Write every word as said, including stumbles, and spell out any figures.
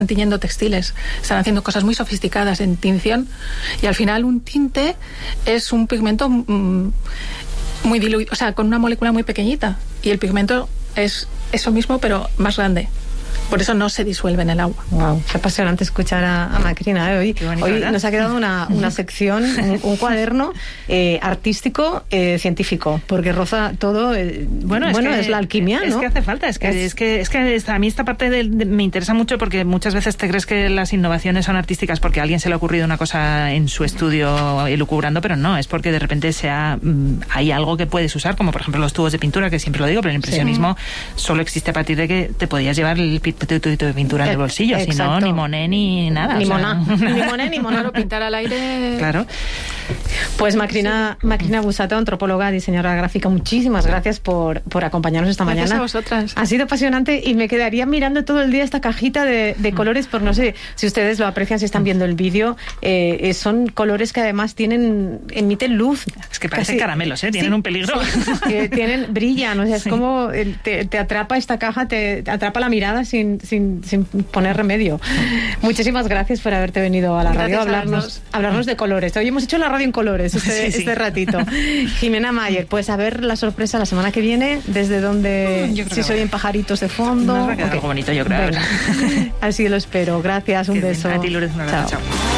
tiñendo textiles, están haciendo cosas muy sofisticadas en tinción, y al final un tinte es un pigmento mmm, muy diluido, o sea, con una molécula muy pequeñita, y el pigmento es eso mismo pero más grande. Por eso no se disuelve en el agua. Wow, qué apasionante escuchar a, a Macrina. ¿eh? Hoy, bonito, hoy nos ha quedado una, una sección, un, un cuaderno eh, artístico, eh, científico, porque roza todo. Eh, bueno, es, bueno que, es la alquimia, es ¿no? que hace falta. Es que, es, es que, es que esta, a mí esta parte de, de, me interesa mucho, porque muchas veces te crees que las innovaciones son artísticas porque a alguien se le ha ocurrido una cosa en su estudio elucubrando, pero no, es porque de repente sea, hay algo que puedes usar, como por ejemplo los tubos de pintura, que siempre lo digo, pero el impresionismo sí. solo existe a partir de que te podías llevar el tutito de pintura en el bolsillo, si no, ni Monet ni nada. Ni o sea, Moná. Ni Monet ni Moná. Claro, pintar al aire. Claro. Pues Macrina, sí. Macrina Bussato, antropóloga, diseñadora gráfica, muchísimas gracias por, por acompañarnos esta gracias mañana. Gracias a vosotras. Ha sido apasionante y me quedaría mirando todo el día esta cajita de, de colores, por no sé si ustedes lo aprecian, si están viendo el vídeo. Eh, son colores que además tienen, emiten luz. Es que parecen caramelos, ¿eh? Tienen sí, un peligro. Sí, que tienen, brillan, o sea, es sí. como el, te, te atrapa esta caja, te, te atrapa la mirada sin, sin sin poner remedio. Muchísimas gracias por haberte venido a la radio a hablarnos, a hablarnos de colores. Hoy hemos hecho la radio en colores este, sí, sí. este ratito. Jimena Mayer, pues a ver la sorpresa la semana que viene, desde donde, si se oyen pajaritos de fondo. Nos va a quedar okay. algo bonito, yo creo. Así lo espero. Gracias, un que beso. A ti, Lourdes, un abrazo. Chao. Chao.